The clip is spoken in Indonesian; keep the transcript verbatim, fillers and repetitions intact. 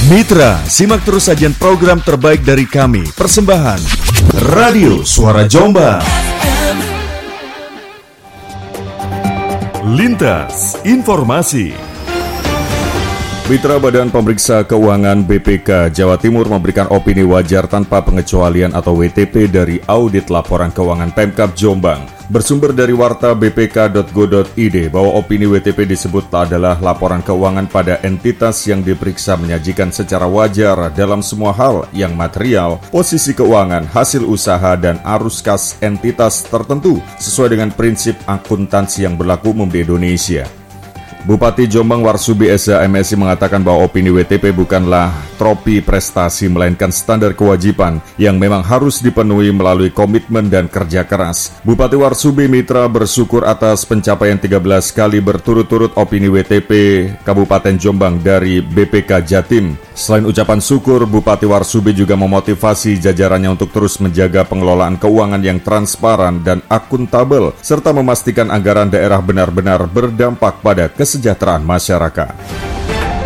Mitra, simak terus sajian program terbaik dari kami. Persembahan Radio Suara Jombang. Lintas Informasi. Mitra Badan Pemeriksa Keuangan B P K Jawa Timur memberikan opini wajar tanpa pengecualian atau W T P dari audit laporan keuangan Pemkab Jombang. Bersumber dari warta b p k dot go dot i d bahwa opini W T P disebut adalah laporan keuangan pada entitas yang diperiksa menyajikan secara wajar dalam semua hal yang material, posisi keuangan, hasil usaha, dan arus kas entitas tertentu sesuai dengan prinsip akuntansi yang berlaku umum di Indonesia. Bupati Jombang Warsubi Esa M Si mengatakan bahwa opini W T P bukanlah tropi prestasi melainkan standar kewajiban yang memang harus dipenuhi melalui komitmen dan kerja keras. Bupati Warsubi Mitra bersyukur atas pencapaian tiga belas kali berturut-turut opini W T P Kabupaten Jombang dari B P K Jatim. Selain ucapan syukur, Bupati Warsubi juga memotivasi jajarannya untuk terus menjaga pengelolaan keuangan yang transparan dan akuntabel serta memastikan anggaran daerah benar-benar berdampak pada kesejahteraan masyarakat.